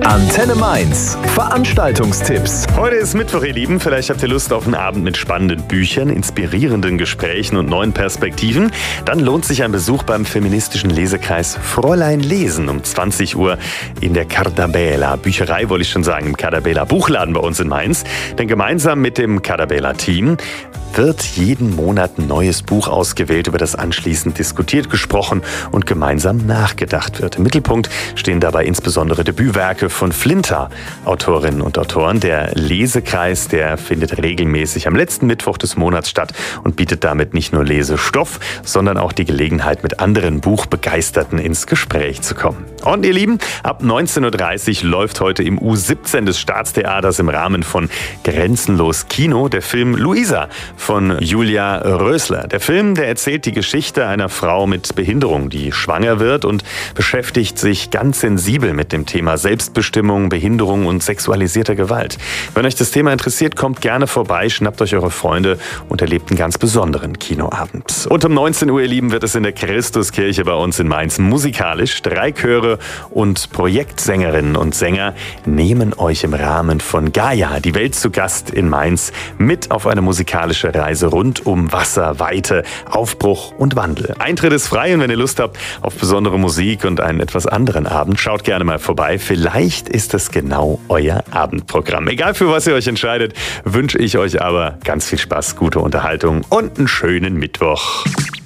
Antenne Mainz. Veranstaltungstipps. Heute ist Mittwoch, ihr Lieben. Vielleicht habt ihr Lust auf einen Abend mit spannenden Büchern, inspirierenden Gesprächen und neuen Perspektiven. Dann lohnt sich ein Besuch beim feministischen Lesekreis Fräulein Lesen um 20 Uhr in der Cardabela. Bücherei wollte ich schon sagen, im Cardabela Buchladen bei uns in Mainz. Denn gemeinsam mit dem Cardabela-Team wird jeden Monat ein neues Buch ausgewählt, über das anschließend diskutiert, gesprochen und gemeinsam nachgedacht wird. Im Mittelpunkt stehen dabei insbesondere Debütwerke von Flinter, Autorinnen und Autoren. Der Lesekreis, der findet regelmäßig am letzten Mittwoch des Monats statt und bietet damit nicht nur Lesestoff, sondern auch die Gelegenheit, mit anderen Buchbegeisterten ins Gespräch zu kommen. Und ihr Lieben, ab 19.30 Uhr läuft heute im U17 des Staatstheaters im Rahmen von Grenzenlos Kino der Film Luisa von Julia Rösler. Der Film, der erzählt die Geschichte einer Frau mit Behinderung, die schwanger wird und beschäftigt sich ganz sensibel mit dem Thema Selbstbestimmung, Behinderung und sexualisierter Gewalt. Wenn euch das Thema interessiert, kommt gerne vorbei, schnappt euch eure Freunde und erlebt einen ganz besonderen Kinoabend. Und um 19 Uhr, ihr Lieben, wird es in der Christuskirche bei uns in Mainz musikalisch. 3 Chöre und Projektsängerinnen und Sänger nehmen euch im Rahmen von Gaia, die Welt zu Gast in Mainz, mit auf eine musikalische Reise rund um Wasser, Weite, Aufbruch und Wandel. Eintritt ist frei und wenn ihr Lust habt auf besondere Musik und einen etwas anderen Abend, schaut gerne mal vorbei. Vielleicht ist es genau euer Abendprogramm. Egal für was ihr euch entscheidet, wünsche ich euch aber ganz viel Spaß, gute Unterhaltung und einen schönen Mittwoch.